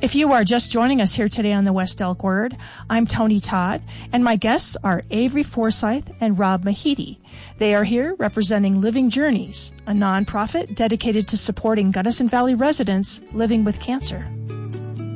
If you are just joining us here today on the West Elk Word, I'm Tony Todd, and my guests are Avery Forsyth and Rob Mahidi. They are here representing Living Journeys, a nonprofit dedicated to supporting Gunnison Valley residents living with cancer.